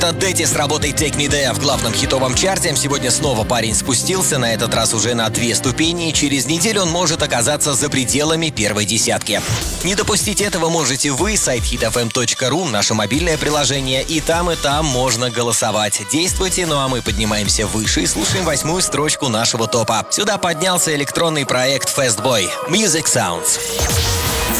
Это Дэдди с работой Take Me There в главном хитовом чарте. Сегодня снова парень спустился, на этот раз уже на 2 ступени. Через неделю он может оказаться за пределами первой десятки. Не допустить этого можете вы, сайт hitfm.ru, наше мобильное приложение. И там можно голосовать. Действуйте, ну а мы поднимаемся выше и слушаем 8-ю строчку нашего топа. Сюда поднялся электронный проект Fastboy Music Sounds.